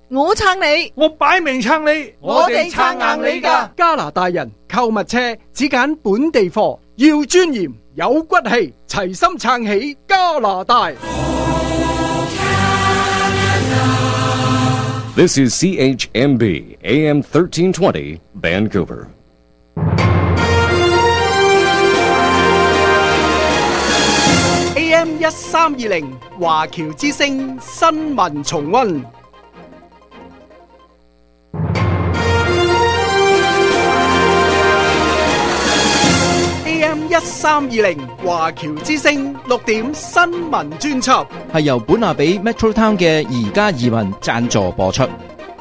我撐你， 我擺明撐你， 我哋撐硬你㗎。 加拿大人購物車只揀本地貨，要尊嚴有骨氣，齊心撐起加拿大。 This is CHMB AM 1320 Vancouver. AM 1320華僑之聲新聞重溫。AM 1320華僑之聲6點新聞專輯， 係由本拿比 Metro Town 嘅而家移民贊助播出。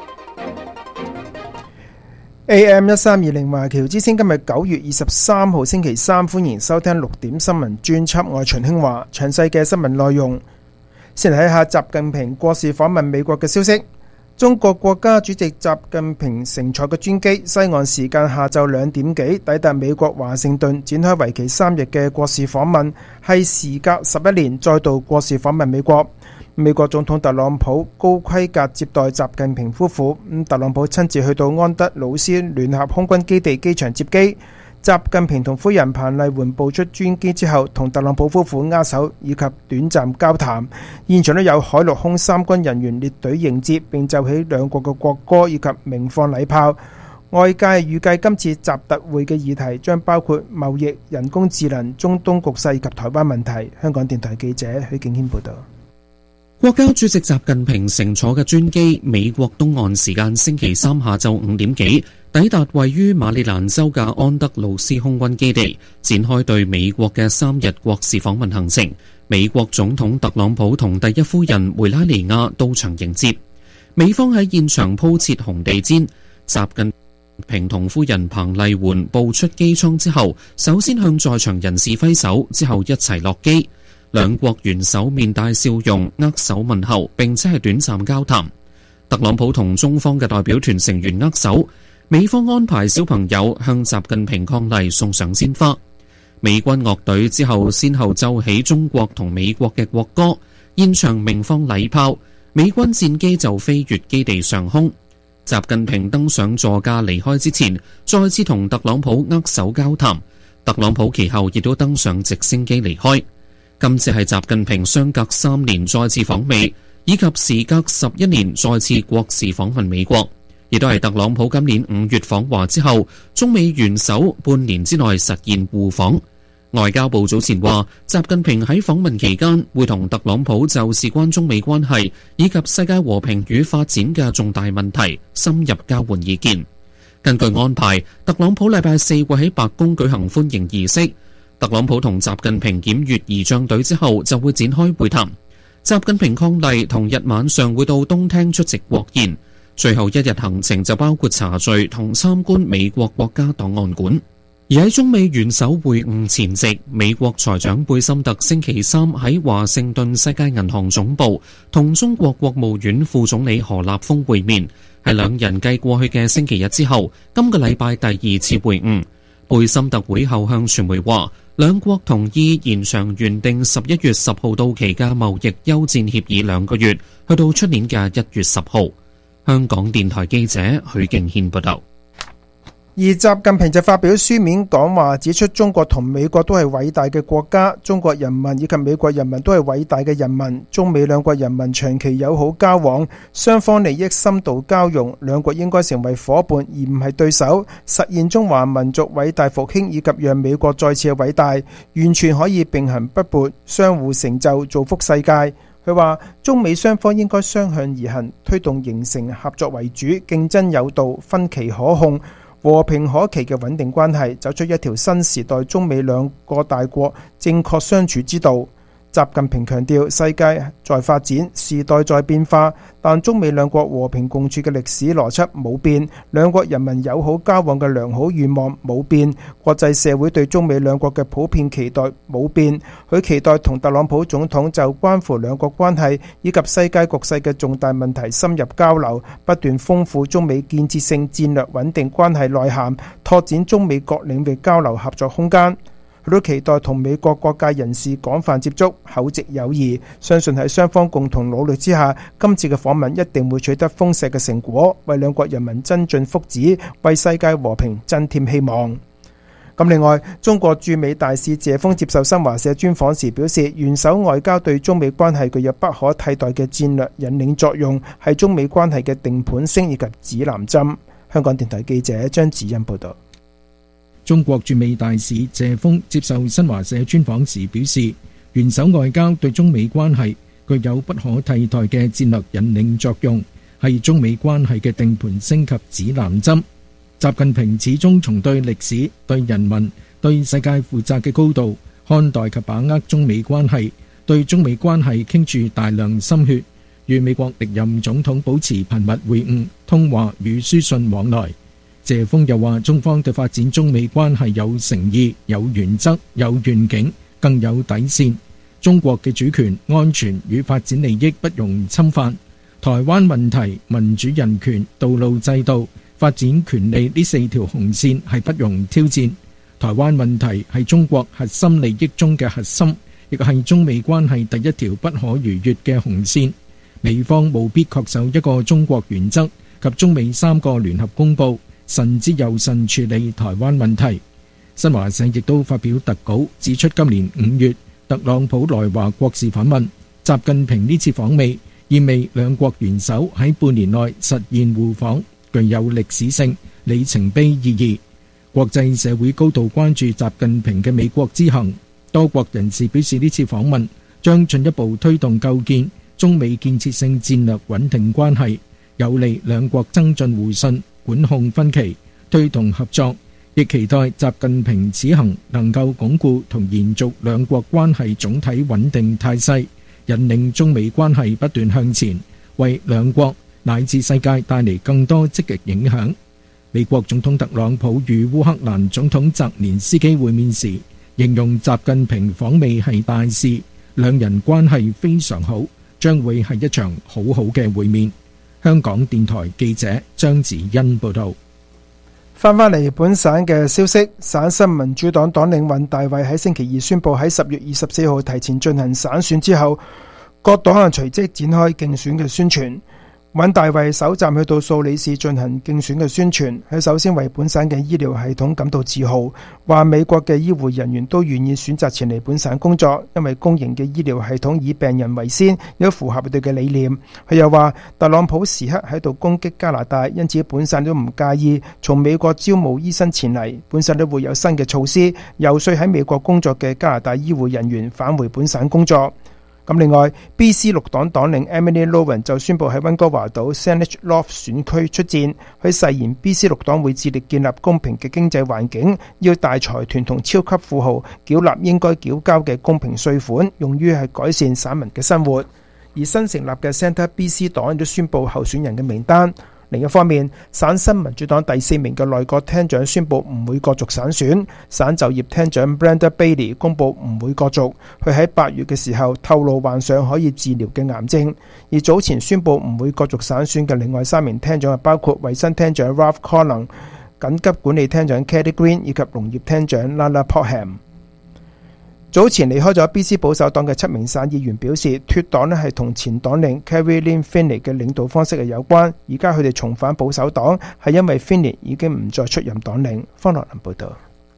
AM 1320華僑之聲今日9月23號星期三，歡迎收聽6點新聞專輯，我係秦興華。詳細嘅新聞內容，先嚟睇下習近平過視訪問美國嘅消息。中國國家主席習近平乘坐嘅專機，西岸時間下晝2點幾抵達美國華盛頓，展開為期3日嘅國事訪問，係時隔11年再度國事訪問美國。美國總統特朗普高規格接待習近平夫婦，特朗普親自去到安德魯斯聯合空軍基地機場接機。習近平同夫人彭麗媛步出專機之後，同特朗普夫婦握手以及短暫交談。現場都有海陸空三軍人員列隊迎接，並奏起兩國嘅國歌以及鳴放禮炮。外界預計今次習特會嘅議題將包括貿易、人工智能、中東局勢及台灣問題。香港電台記者許敬軒報道。 國家主席習近平乘坐嘅專機，美國東岸時間星期三下晝5點幾抵達位於馬里蘭州嘅安德魯斯空軍基地，展開對美國嘅3日國事訪問行程。美國總統特朗普同第一夫人梅拉尼亞到場迎接，美方喺現場鋪設紅地毯。習近平同夫人彭麗媛步出機艙之後，首先向在場人士揮手，之後一齊落機。兩國元首面帶笑容，握手問候，並且係短暫交談。特朗普同中方嘅代表團成員握手，美方安排小朋友向習近平伉儷，送上鮮花。美軍樂隊之後先後奏起中國同美國嘅國歌，現場鳴放禮炮，美軍戰機就飛越基地上空。習近平登上座駕離開之前，再次同特朗普握手交談。特朗普其後亦都登上直升機離開。今次係習近平相隔3年再次訪美，以及時隔11年再次國事訪問美國，亦都係特朗普今年5月訪華之後，中美元首半年之內實現互訪。外交部早前話，習近平喺訪問期間會同特朗普就事關中美關係以及世界和平與發展嘅重大問題深入交換意見。根據安排，特朗普禮拜4會喺白宮舉行歡迎儀式。特朗普同習近平檢閱儀仗隊之後，就會展開會談。習近平伉儷同日晚上會到東廳出席國宴，最後一日行程就包括茶敘同參觀美國國家檔案館。而喺中美元首會晤前夕，美國財長貝森特星期三喺華盛頓世界銀行總部同中國國務院副總理何立峰會面，係兩人繼過去嘅星期日之後，今個禮拜第2次會晤。貝森特會後向傳媒話，兩國同意延長原定11月10號到期嘅貿易休戰協議2個月，去到出年嘅1月10號。香港電台記者許敬軒報道。 而習近平就發表書面講話，指出中國同美國都係偉大嘅國家，中國人民以及美國人民都係偉大嘅人民，中美兩國人民長期友好交往，雙方利益深度交融，兩國應該成為夥伴而唔係對手，實現中華民族偉大復興以及讓美國再次偉大，完全可以並行不悖，相互成就，造福世界。佢話中美雙方應該相向而行，推動形成合作為主、競爭有道、分歧可控、和平可期嘅穩定關係，走出一條新時代中美兩個大國正確相處之道。習近平強調，世界在發展，時代在變化，但中美兩國和平共處嘅歷史邏輯冇變，兩國人民友好交往嘅良好願望冇變，國際社會對中美兩國嘅普遍期待冇變。佢期待同特朗普總統就關乎兩國關係以及世界局勢嘅重大問題深入交流，不斷豐富中美建設性戰略穩定關係內涵，拓展中美各領域交流合作空間。佢佢都期待同美國各界人士廣泛接觸，厚植友誼，相信喺雙方共同努力之下，今次嘅訪問一定會取得豐碩嘅成果，為兩國人民增進福祉，為世界和平增添希望。咁另外，中國駐美大使謝鋒接受新華社專訪時表示，元首外交對中美關係具有不可替代嘅戰略引領作用，係中美關係嘅定盤星以及指南針。香港電台記者張子欣報道。 中國駐美大使謝鋒接受新華社專訪時表示，元首外交對中美關係具有不可替代嘅戰略引領作用，係中美關係嘅定盤星及指南針。習近平始終從對歷史、對人民、對世界負責嘅高度看待及把握中美關係，對中美關係傾注大量心血，與美國歷任總統保持頻密會晤、通話與書信往來。謝鋒又話，中方對發展中美關係有誠意、有原則、有願景，更有底線。中國嘅主權、安全與發展利益不容侵犯。台灣問題、民主人權、道路制度、發展權利呢4條紅線係不容挑戰。台灣問題係中國核心利益中嘅核心，亦係中美關係第一條不可逾越嘅紅線。美方務必恪守一個中國原則及中美3個聯合公報，慎之又慎處理台灣問題。新華社亦都發表特稿指出，今年5月特朗普來華國事訪問，習近平呢次訪美意味兩國元首喺半年內實現互訪，具有歷史性、里程碑意義。國際社會高度關注習近平嘅美國之行，多國人士表示呢次訪問將進一步推動構建中美建設性戰略穩定關係，有利兩國增進互信、管控分歧、推動合作，亦期待習近平此行能夠鞏固同延續兩國關係總體穩定態勢，引領中美關係不斷向前，為兩國乃至世界帶嚟更多積極影響。美國總統特朗普與烏克蘭總統澤連斯基會面時，形容習近平訪美係大事，兩人關係非常好，將會係一場好好嘅會面。香港電台記者張子欣報道。 翻嚟本省嘅消息，省新民主黨黨領尹大衛喺星期二宣布喺10月24號提前進行省選之後，各黨隨即展開競選嘅宣傳。尹大衛首站去到素里市進行競選嘅宣傳，佢首先為本省嘅醫療系統感到自豪，話美國嘅醫護人員都願意選擇前嚟本省工作，因為公營嘅醫療系統以病人為先，亦都符合佢哋嘅理念。佢又話特朗普時刻喺度攻擊加拿大，因此本省都唔介意從美國招募醫生前嚟，本省都會有新嘅措施，遊說喺美國工作嘅加拿大醫護人員返回本省工作。咁另外 BC 綠黨黨領 Emily Lowen 就宣布喺溫哥華島 Saanich Loft 選區出戰，佢誓言 BC 綠黨會致力建立公平嘅經濟環境，要大財團同超級富豪繳納應該繳交嘅公平稅款，用於係改善省民嘅生活。而新成立嘅 Centre BC 黨亦都宣布候選人嘅名單。另一方面，省新民主黨第4名嘅內閣廳長宣布唔會角逐省選，省就業廳長 Brenda Bailey 公布唔會角逐。佢喺8月嘅時候透露患上可以治療嘅癌症。而早前宣布唔會角逐省選嘅另外3名廳長係包括衛生廳長 Ralph Collins、緊急管理廳長 Kelly Green 以及農業廳長 Lana Potham。早前離開咗 BC 保守黨嘅7名省議員表示，脫黨咧係同前黨領 Carrie-Lynne Findlay 嘅領導方式係有關。而家佢哋重返保守黨係因為 Findlay 已經唔再出任黨領。方樂林報道。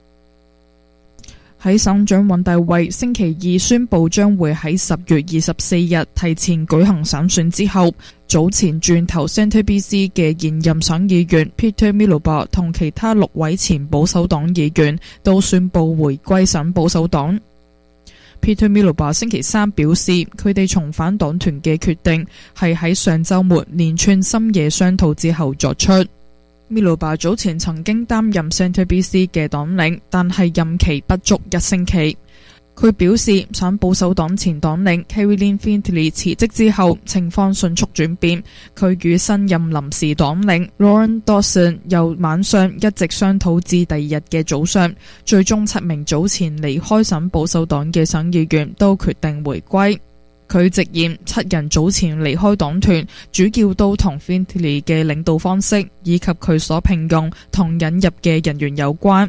喺省長尹大衛星期二宣布將會喺10月24日提前舉行省選之後，早前轉投 Centre BC 嘅現任省議員 Peter Miloba 同其他6位前保守黨議員都宣布回歸省保守黨。Peter Miloba 星期3表示，佢哋重返黨團嘅決定係喺上週末連串深夜商討之後作出。Miloba 早前曾經擔任 Centre BC 嘅黨領，但係任期不足1星期。佢表示，省保守黨前黨領 Carrie-Lynne Findlay 辭職之後，情況迅速轉變。佢與新任臨時黨領 Lauren Dawson 由晚上一直商討至第2日嘅早上，最終7名早前離開省保守黨嘅省議員都決定回歸。佢直言7人早前離開黨團，主要都同 Findlay 嘅領導方式以及佢所聘用同引入嘅人員有關。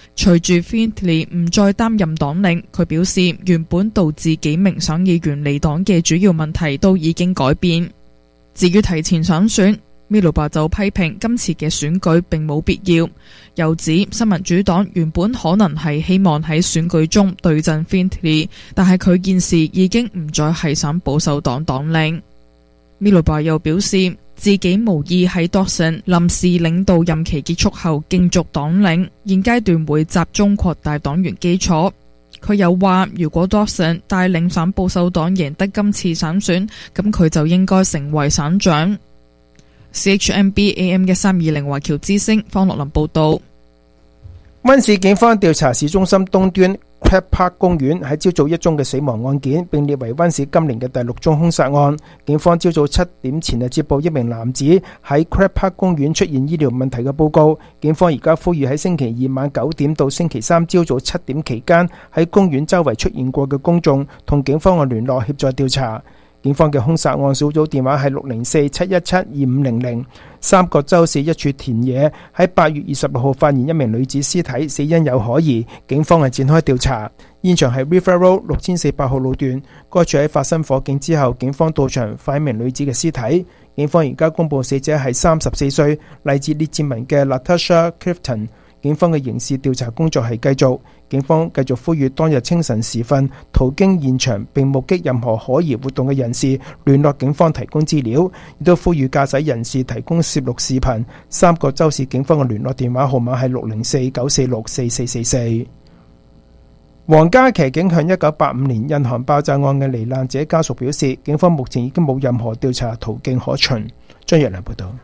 隨住 Findlay 唔再擔任黨領，佢表示原本導致幾名省議員離黨嘅主要問題都已經改變。至於提前想選，Miloba 就批評今次嘅選舉並冇必要，又指新民主黨原本可能係希望喺選舉中對陣 Findlay， 但係佢現時已經唔再係省保守黨黨領。Miloba 又表示自己無意喺 Dawson 臨時領導任期結束後競逐黨領，現階段會集中擴大黨員基礎。佢又話如果 Dawson 帶領省保守黨贏得今次省選，咁佢就應該成為省長。CHMB AM 1320華僑之聲方樂林報道。 溫市警方調查市中心東端 Crab Park 公園喺朝早一宗嘅死亡案件，並列為溫市今年嘅第6宗兇殺案。警方朝早7點前接報一名男子喺 Crab Park 公園出現醫療問題嘅報告。警方而家呼籲喺星期2晚9點到星期3朝早7點期間喺公園周圍出現過嘅公眾同警方嘅聯絡協助調查。警方嘅兇殺案小組電話係604-717-2500。三角洲市一處田野喺8月26號發現一名女子屍體，死因有可疑，警方係展開調查。現場係 River Road 6400號路段，該處喺發生火警之後，警方到場發現一名女子嘅屍體。警方而家公布死者係34歲嚟自列治文嘅 Latasha Clifton。警方嘅刑事調查工作係繼續，警方繼續呼籲當日清晨時分途經現場並目擊任何可疑活動嘅人士聯絡警方提供資料，亦都呼籲駕駛人士提供攝錄視頻。三角洲市警方嘅聯絡電話號碼係604-946-4444。皇家騎警向1985年印航爆炸案嘅罹難者家屬表示，警方目前已經冇任何調查途徑可循。張若良報道。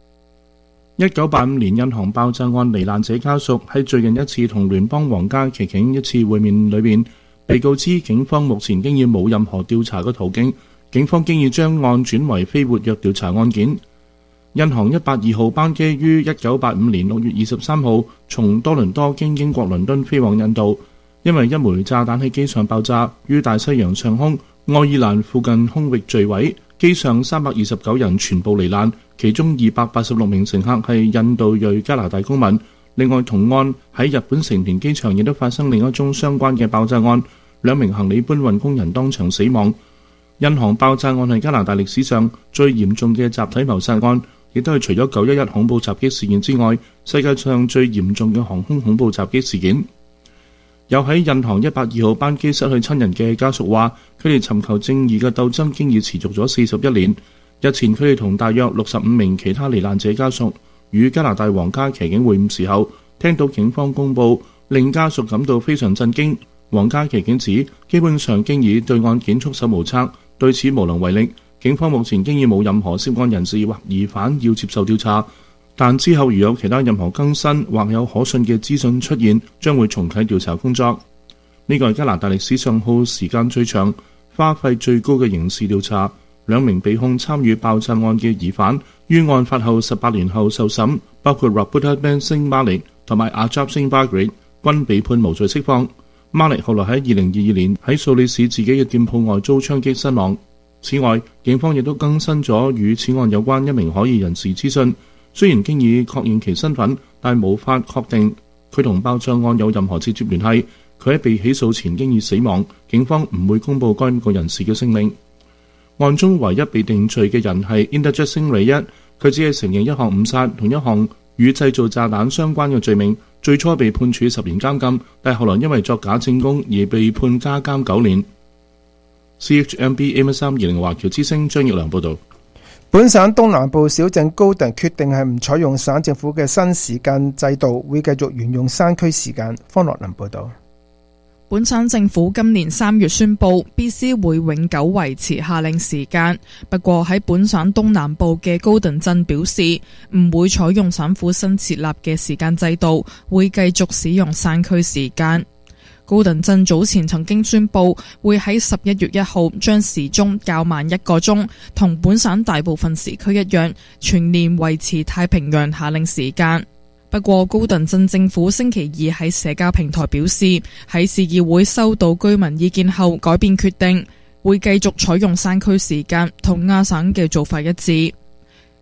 1985年印航爆炸案罹難者家屬喺最近一次同聯邦皇家騎警一次會面裏面，被告知警方目前經已冇任何調查嘅途徑，警方經已將案轉為非活躍調查案件。印航182號班機於1985年6月23號從多倫多經英國倫敦飛往印度，因為一枚炸彈喺機上爆炸，於大西洋上空愛爾蘭附近空域墜毀，機上329人全部罹難，其中286名乘客係印度裔加拿大公民。另外同案喺日本成田機場亦都發生另一宗相關嘅爆炸案，2名行李搬運工人當場死亡。印航爆炸案係加拿大歷史上最嚴重嘅集體謀殺案，亦都係除咗911恐怖襲擊事件之外，世界上最嚴重嘅航空恐怖襲擊事件。有喺印航182號班機失去親人嘅家屬話，佢哋尋求正義嘅鬥爭經已持續咗41年。日前佢哋同大約65名其他罹難者家屬與加拿大皇家騎警會晤時候，聽到警方公佈，令家屬感到非常震驚。皇家騎警指基本上經已對案件束手無策，對此無能為力。警方目前經已冇任何涉案人士或疑犯要接受調查，但之後如有其他任何更新或有可信嘅資訊出現，將會重啟調查工作。呢個係加拿大歷史上耗時間最長、花費最高嘅刑事調查。2名被控參與爆炸案嘅疑犯於案發後18年後受審，包括 Rabuta Ben Singh Malik 同埋 Ajab Singh Bagri， 均被判無罪釋放。Malik 後來喺2022年喺素里市自己嘅店鋪外遭槍擊身亡。此外，警方亦都更新咗與此案有關一名可疑人士資訊，雖然經已確認其身份，但無法確定佢同爆炸案有任何直接聯繫。佢喺被起訴前經已死亡，警方唔會公佈該個人士嘅姓名。案中唯一被定罪嘅人係 Inderjit Singh Raiyat， 佢只係承認一項誤殺同一項與製造炸彈相關嘅罪名，最初被判處10年監禁，但後來因為作假證供而被判加監9年。CHMB AM1320華僑之聲張奕良報導。 本省東南部小鎮高頓決定係唔採用省政府嘅新時間制度，會繼續沿用山區時間。方樂林報導。 本省政府今年3月宣布 BC 會永久維持夏令時間，不過喺本省東南部嘅高頓鎮表示唔會採用省府新設立嘅時間制度，會繼續使用山區時間。高頓鎮早前曾經宣布會喺11月1號將時鐘較慢1個鐘，同本省大部分時區一樣，全年維持太平洋夏令時間。不過高頓鎮政府星期2喺社交平台表示，喺市議會收到居民意見後改變決定，會繼續採用山區時間，同亞省嘅做法一致。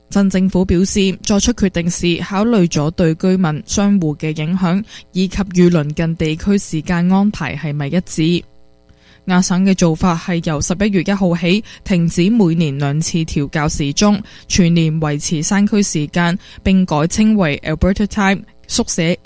鎮政府表示，作出決定時考慮咗對居民、商戶嘅影響，以及與鄰近地區時間安排係咪一致。亞省嘅做法係由11月1號起停止每年2次調校時鐘，全年維持山區時間，並改稱為 Alberta Time， 縮寫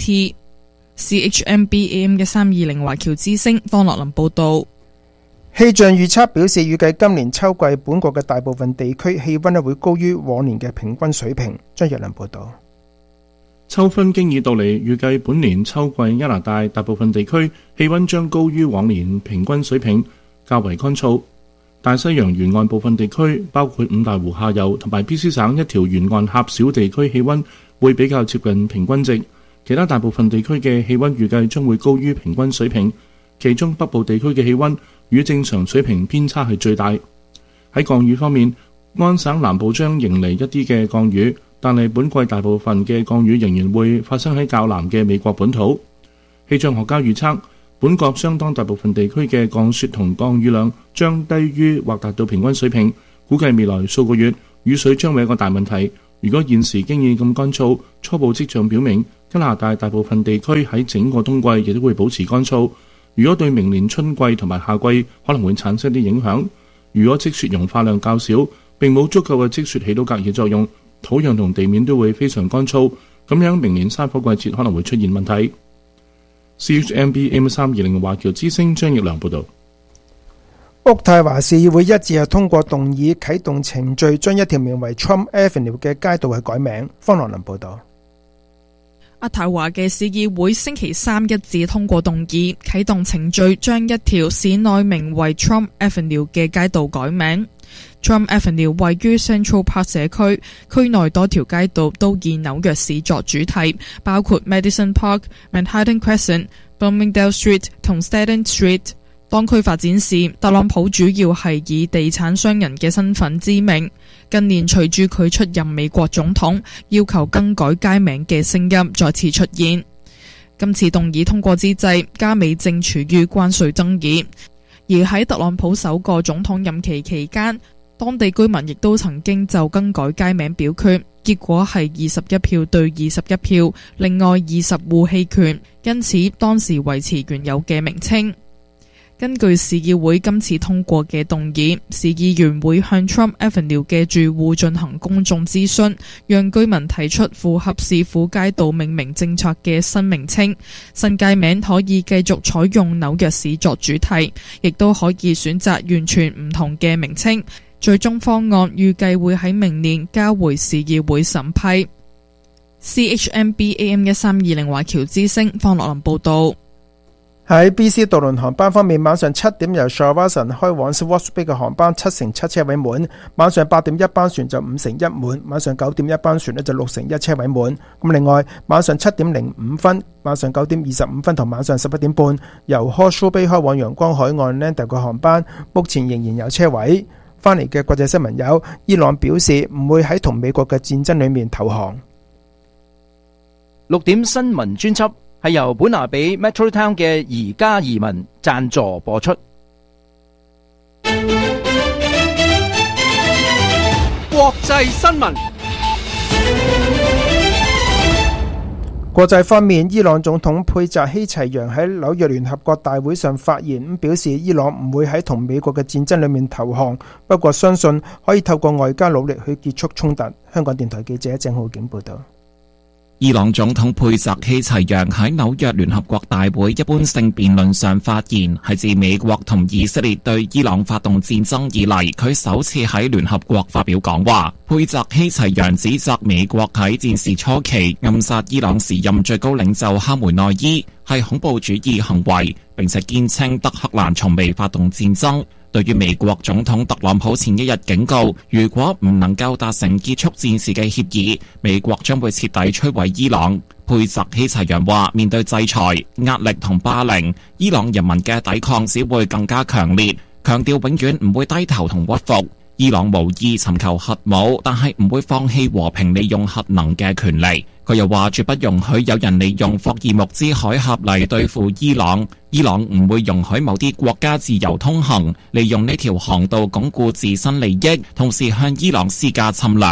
ABT。CHMB AM1320 華僑之聲方樂林報道。 氣象預測表示，預計今年秋季本國嘅大部分地區氣溫會高於往年嘅平均水平。張若良報道。 秋分經已到嚟，預計本年秋季加拿大大部分地區氣溫將高於往年平均水平，較為乾燥。大西洋沿岸部分地區，包括五大湖下游同埋 BC 省一條沿岸狹小地區氣溫會比較接近平均值，其他大部分地區嘅氣溫預計將會高於平均水平，其中北部地區嘅氣溫與正常水平偏差係最大。喺降雨方面，安省南部將迎嚟一啲嘅降雨，但係本季大部分嘅降雨仍然會發生喺較南嘅美國本土。氣象學家預測，本國相當大部分地區嘅降雪同降雨量將低於或達到平均水平，估計未來數個月雨水將會一個大問題。如果現時經已咁乾燥，初步跡象表明加拿大大部分地區喺整個冬季亦都會保持乾燥。如果對明年春季同埋夏季可能會產生啲影響，如果積雪融化量較少，並冇足夠嘅積雪起到隔熱作用，土壤同地面都會非常乾燥，咁樣明年山火季節可能會出現問題。CHMB AM320 華僑之聲張奕良報導。 渥太華市議會一致係通過動議啟動程序，將一條名為 Trump Avenue 嘅街道係改名。方樂林報導。 渥太華嘅市議會星期三一致通過動議啟動程序，將一條市內名為 Trump Avenue 嘅街道改名。Trump Avenue 位於 Central Park 社區，區內多條街道都以紐約市作主題，包括 Madison Park、Manhattan Crescent、Bloomingdale Street 同 Staten Street。當區發展時，特朗普主要係以地產商人嘅身份知名。近年隨住佢出任美國總統，要求更改街名嘅聲音再次出現。今次動議通過之際，加美正處於關稅爭議，而喺特朗普首個總統任期期間，當地居民亦都曾經就更改街名表決，結果係21票對21票，另外20戶棄權，因此當時維持原有嘅名稱。根據市議會今次通過嘅動議，市議員會向 Trump Avenue 嘅住戶進行公眾諮詢，讓居民提出符合市府街道命名政策嘅新名稱。新街名可以繼續採用紐約市作主題，亦都可以選擇完全唔同嘅名稱。最終方案預計會喺明年交回市議會審批。CHMB AM1320 華僑之聲方樂林報導。 喺 BC 渡輪航班方面，晚上7點由 Shawinigan 開往 Swartz Bay 嘅航班7/7車位滿，晚上8點一班船就5/1滿，晚上9點一班船就6/1車位滿。咁另外晚上7點05分、晚上9點25分同晚上11點半由 Horseshoe Bay 開往陽光海岸 Landa 嘅航班，目前仍然有車位。翻嚟嘅國際新聞有，伊朗表示唔會喺同美國嘅戰爭裏面投降。 6點新聞專輯係由本拿比 Metro Town 嘅宜家移民贊助播出。 國際新聞。 國際方面，伊朗總統佩澤希齊揚喺紐約聯合國大會上發言，表示伊朗唔會喺同美國嘅戰爭裏面投降，不過相信可以透過外交努力去結束衝突。香港電台記者鄭浩景報道。 伊朗總統佩澤希齊揚喺紐約聯合國大會一般性辯論上發言，係自美國同以色列對伊朗發動戰爭以嚟，佢首次喺聯合國發表講話。佩澤希齊揚指責美國喺戰事初期暗殺伊朗時任最高領袖哈梅內伊係恐怖主義行為，並且堅稱德黑蘭從未發動戰爭。對於美國總統特朗普前一日警告，如果唔能夠達成結束戰事嘅協議，美國將會徹底摧毀伊朗。佩澤希齊揚話，面對制裁、壓力同霸凌，伊朗人民嘅抵抗只會更加強烈，強調永遠唔會低頭同屈服。伊朗無意尋求核武，但係唔會放棄和平利用核能嘅權利。佢又話，絕不容許有人利用霍爾木茲海峽嚟對付伊朗。伊朗唔會容許某啲國家自由通行，利用呢條航道鞏固自身利益，同時向伊朗施加侵略。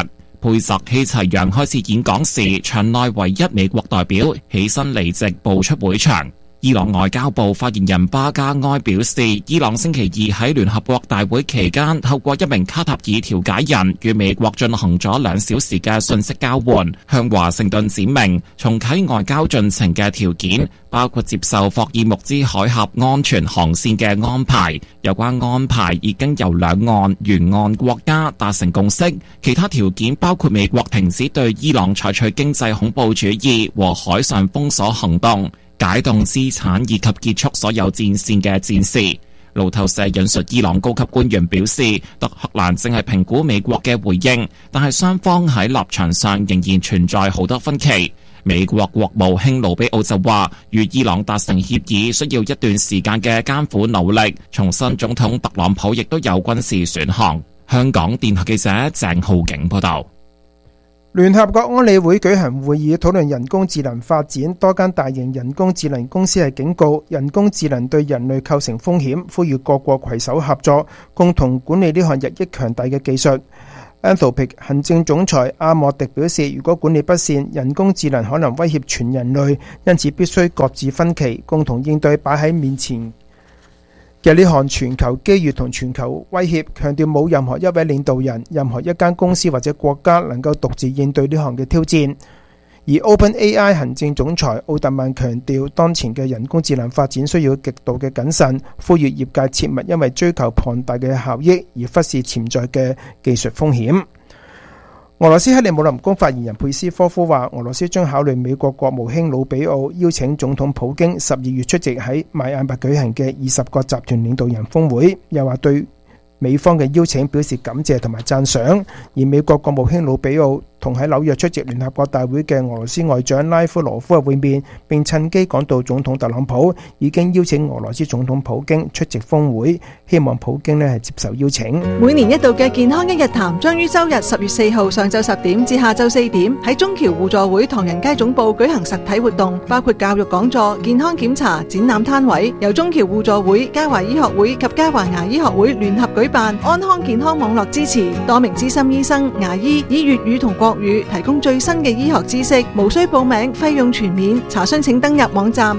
佩澤希齊揚開始演講時，場內唯一美國代表起身離席步出會場。伊朗外交部發言人巴加埃表示，伊朗星期二喺聯合國大會期間，透過一名卡塔爾調解人與美國進行咗2小時嘅信息交換，向華盛頓指明重啟外交進程嘅條件，包括接受霍爾木茲海峽安全航線嘅安排。有關安排已經由兩岸沿岸國家達成共識，其他條件包括美國停止對伊朗採取經濟恐怖主義和海上封鎖行動，解凍資產以及結束所有戰線嘅戰事。路透社引述伊朗高級官員表示，德黑蘭正係評估美國嘅回應，但係雙方喺立場上仍然存在好多分歧。美國國務卿盧比奧就話，與伊朗達成協議需要一段時間嘅艱苦努力。重申總統特朗普亦都有軍事選項。香港電台記者鄭浩景報道。 聯合國安理會舉行會議討論人工智能發展，多間大型人工智能公司係警告人工智能對人類構成風險，呼籲各國攜手合作，共同管理呢項日益強大嘅技術。Anthropic 行政總裁阿莫迪表示，如果管理不善，人工智能可能威脅全人類，因此必須擱置分歧，共同應對擺喺面前嘅呢項全球機遇同全球威脅，強調冇任何一位領導人、任何一間公司或者國家能夠獨自應對呢項嘅挑戰。而 OpenAI 行政總裁奧特曼強調，當前嘅人工智能發展需要極度嘅謹慎，呼籲業界切勿因為追求龐大嘅效益而忽視潛在嘅技術風險。俄羅斯克里姆林宮發言人佩斯科夫話，俄羅斯將考慮美國國務卿魯比奧邀請總統普京12月出席喺邁阿密舉行嘅20個集團領導人峰會，又話對美方嘅邀請表示感謝同埋讚賞。而美國國務卿魯比奧同喺紐約出席聯合國大會嘅俄羅斯外長拉夫羅夫嘅會面，並趁機講到總統特朗普已經邀請俄羅斯總統普京出席峰會，希望普京係接受邀請。 每年一度嘅健康一日談將於周日10月4號上晝10點至下晝4點喺中橋互助會唐人街總部舉行實體活動，包括教育講座、健康檢查、展覽攤位，由中橋互助會、嘉華醫學會及嘉華牙醫學會聯合舉辦，安康健康網絡支持，多名資深醫生、牙醫以粵語同國語提供最新嘅醫學知識，無需報名，費用全免。查詢請登入網站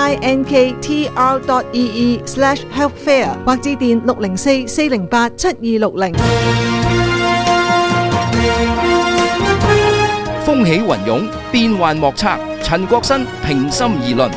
linktr.ee/healthfair 或致電604-408-7260。 風起雲湧，變幻莫測。陳國新平心而論。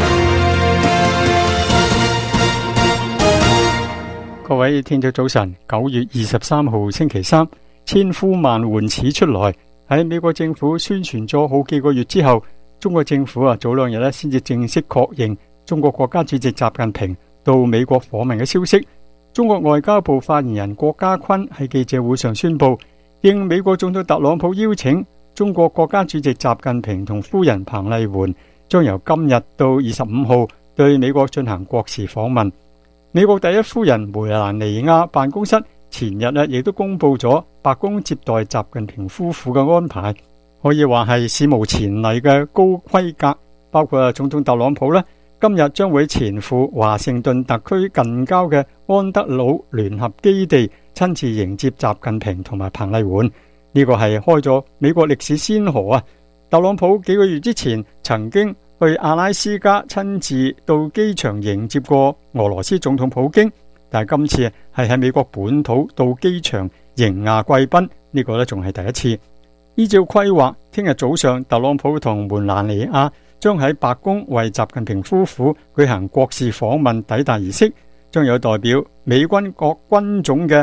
各位聽眾早晨，9月23號星期三，千呼萬喚始出來。喺美國政府宣傳咗好幾個月之後，中國政府早兩日先至正式確認中國國家主席習近平到美國訪問嘅消息。中國外交部發言人郭家坤喺記者會上宣布，應美國總統特朗普邀請，中國國家主席習近平同夫人彭麗媛將由今日到25號對美國進行國事訪問。美國第一夫人梅蘭妮亞辦公室前日亦都公布咗白宮接待習近平夫婦嘅安排，可以話係史無前例嘅高規格。包括總統特朗普今日將會前赴華盛頓特區近郊嘅安德魯聯合基地，親自迎接習近平同埋彭麗媛。呢個係開咗美國歷史先河啊！特朗普幾個月之前曾經去阿拉斯加親自到機場迎接過俄羅斯總統普京，但係今次係喺美國本土到機場迎亞貴賓，呢個仲係第一次。依照規劃，聽日早上特朗普同梅蘭妮亞將喺白宮為習近平夫婦舉行國事訪問抵達儀式，將有代表美軍各軍種嘅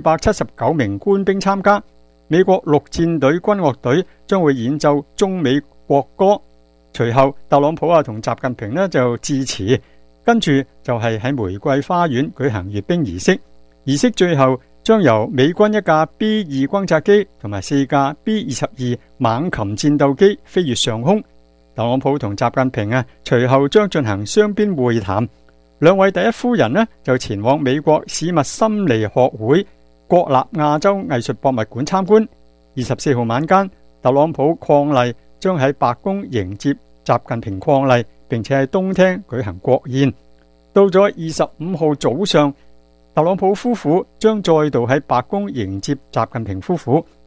479名官兵參加。美國陸戰隊軍樂隊將會演奏中美國歌。隨後特朗普同習近平就致辭，跟住就係喺玫瑰花園舉行閱兵儀式。儀式最後將由美軍一架 B2 轟炸機同埋4架 B22 猛禽戰鬥機飛越上空。特朗普同習近平隨後將進行雙邊會談。兩位第一夫人就前往美國史密森尼學會國立亞洲藝術博物館參觀。24號晚間，特朗普伉儷將喺白宮迎接習近平伉儷，並且喺東廳舉行國宴。到咗25號早上，特朗普夫婦將再度喺白宮迎接習近平夫婦。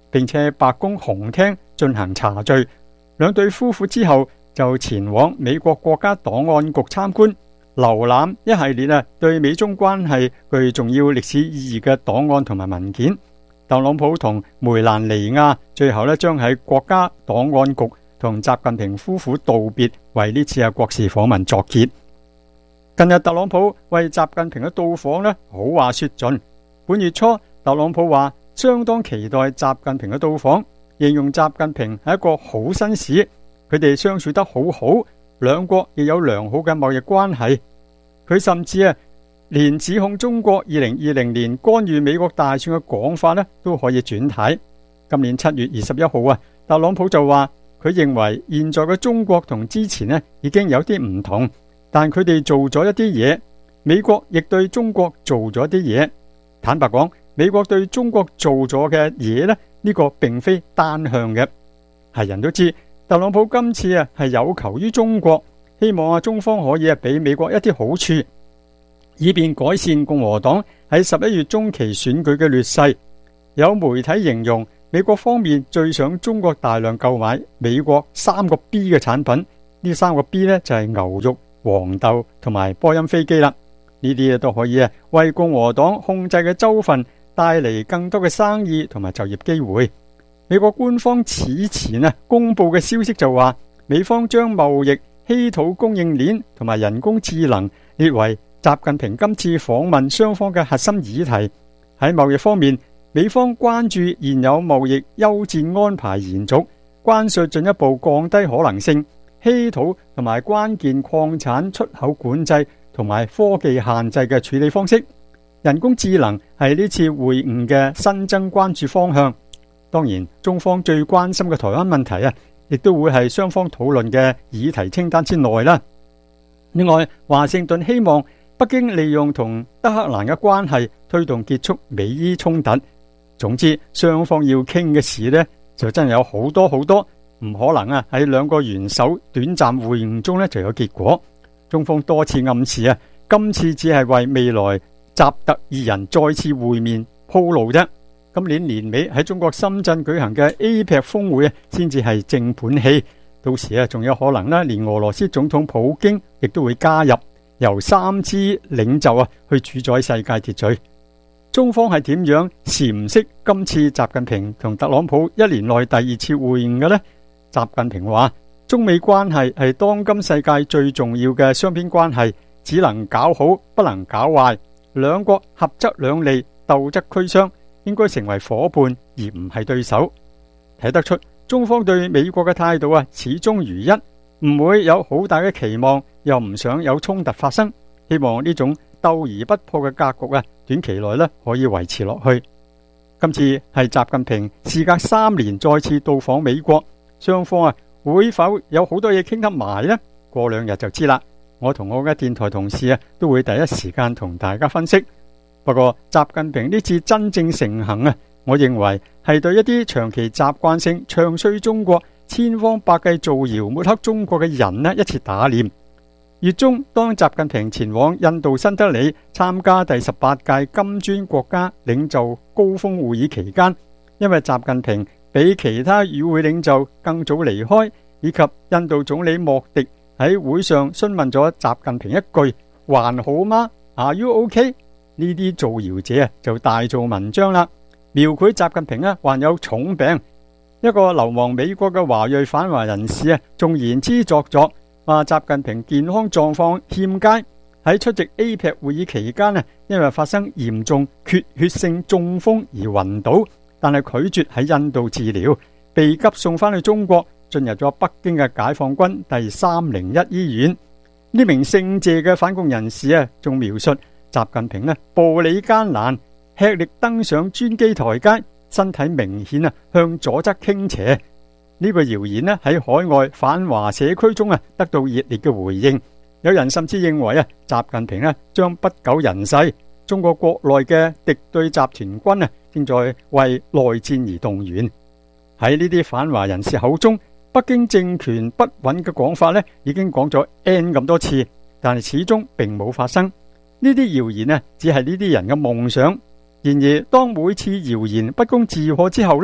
並且白宮紅廳進行查罪。兩對夫婦之後就前往美國國家檔案局參觀，瀏覽一系列對美中關係具重要歷史意義嘅檔案同埋文件。特朗普同梅蘭妮亞最後將喺國家檔案局同習近平夫婦道別，為呢次國事訪問作結。近日特朗普為習近平嘅到訪好話說盡。本月初特朗普話相當期待習近平嘅到訪，形容習近平係一個好紳士，佢哋相處得好好，兩國亦有良好嘅貿易關係。佢甚至連指控中國2020年干預美國大選嘅講法都可以轉軚。今年7月21號特朗普就話佢認為現在嘅中國同之前已經有啲唔同，但佢哋做咗一啲嘢，美國亦對中國做咗啲嘢。坦白講，美國對中國做咗嘅嘢呢個並非單向嘅。係人都知特朗普今次係有求於中國，希望中方可以俾美國一啲好處，以便改善共和黨喺11月中期選舉嘅劣勢。有媒體形容美國方面最想中國大量購買美國3個 B 嘅產品，呢3個 B 就係牛肉、黃豆同埋波音飛機啦。呢啲都可以為共和黨控制嘅州份帶嚟更多嘅生意同埋就業機會。美國官方此前公布嘅消息就話，美方將貿易、稀土供應鏈同埋人工智能列為習近平今次訪問雙方嘅核心議題。喺貿易方面，美方關注現有貿易休戰安排延續、關稅進一步降低可能性、稀土同埋關鍵礦產出口管制同埋科技限制嘅處理方式。人工智能係呢次會晤嘅新增關注方向。當然，中方最關心嘅台灣問題亦都會係雙方討論嘅議題清單之內啦。另外，華盛頓希望北京利用同德黑蘭嘅關係推動結束美伊衝突。總之，雙方要傾嘅事就真係有好多好多，唔可能喺兩個元首短暫會晤中就有結果。中方多次暗示今次只係為未來習特二人再次會面鋪路啫。今年年尾喺中國深圳舉行嘅 APEC 峰會先至係正盤戲，到時仲有可能連俄羅斯總統普京亦都會加入，由3支領袖去主宰世界秩序。中方係點樣闡釋今次習近平同特朗普1年內第2次會晤嘅呢？習近平話，中美關係係當今世界最重要嘅雙邊關係，只能搞好，不能搞壞。兩國合則兩利，鬥則俱傷，應該成為夥伴而唔係對手。睇得出中方對美國嘅態度始終如一，唔會有好大嘅期望，又唔想有衝突發生。希望呢種鬥而不破嘅格局短期內可以維持落去。今次係習近平事隔3年再次到訪美國，雙方會否有好多嘢傾得埋呢？過2日就知啦。我同我嘅電台同事都會第一時間同大家分析。不過習近平呢次真正成行我認為係對一啲長期習慣性唱衰中國、千方百計造謠抹黑中國嘅人一次打臉。月中，當習近平前往印度新德里參加第18屆金磚國家領袖高峰會議期間，因為習近平比其他與會領袖更早離開，以及印度總理莫迪喺會上詢問咗習近平一句還好嗎 Are you OK？ 呢啲造謠者就大做文章啦，描繪習近平患有重病。一個流亡美國嘅華裔反華人士仲言之鑿鑿，話習近平健康狀況欠佳，喺出席 APEC 會議期間因為發生嚴重缺血性中風而暈倒，但係拒絕喺印度治療，被急送翻去中國，進入咗北京嘅解放軍第301醫院。呢名姓謝嘅反共人士仲描述習近平步履艱難，吃力登上專機台階，身體明顯向左側傾斜。呢個謠言喺海外反華社區中得到熱烈嘅回應，有人甚至認為習近平將不久人世。中國國內嘅敵對集團軍正在為內戰而動員。喺呢啲反華人士口中，北京政權不穩嘅講法已經講咗 N 咁多次，但係始終並冇發生。呢啲謠言只係呢啲人嘅夢想。然而當每次謠言不攻自破之後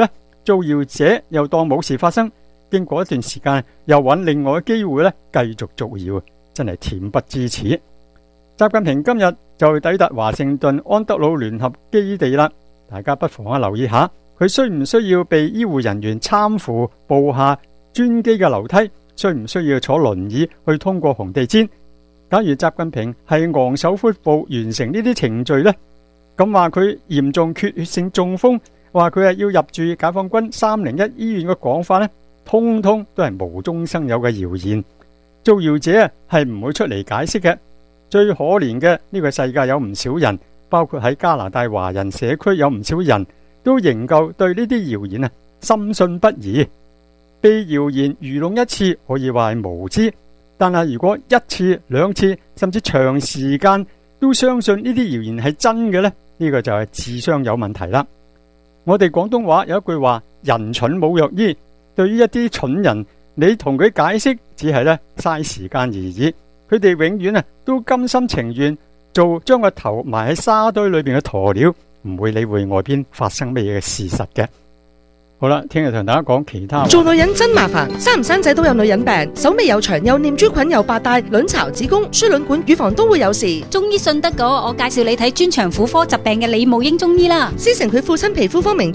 造謠者又當冇事發生，經過一段時間又揾另外嘅機會咧繼續造謠，真係恬不知恥。習近平今日就抵達華盛頓安德魯聯合基地啦，大家不妨留意下，佢需唔需要被醫護人員攙扶步下專機嘅樓梯，需唔需要坐輪椅去通過紅地毯？假如習近平係昂首闊步完成呢啲程序呢，咁話佢嚴重缺血性中風，話佢係要入住解放軍301醫院嘅講法呢，通通都係無中生有嘅謠言。造謠者係唔會出嚟解釋嘅。最可憐嘅呢個世界有唔少人，包括喺加拿大華人社區有唔少人都仍舊對呢啲謠言深信不疑。被謠言愚弄一次可以話係無知，但係如果一次兩次甚至長時間都相信呢啲謠言係真嘅呢，呢個就係智商有問題啦。我哋廣東話有一句話，人蠢冇藥醫。對於一啲蠢人，你同佢解釋只係嘥時間而已。佢哋永遠都甘心情願做將個頭埋喺沙堆裏邊嘅鴕鳥，唔會理會外邊發生乜嘢嘅事實嘅。好啦，聽日同大家講其他。 做女人真麻煩，生唔生仔都有女人病，手尾又長，又念珠菌，又白帶，卵巢、子宮、輸卵管、乳房都會有事。 中醫信得過，我介紹你睇專長婦科疾病嘅李慕英中醫啦。 師承佢父親皮膚科名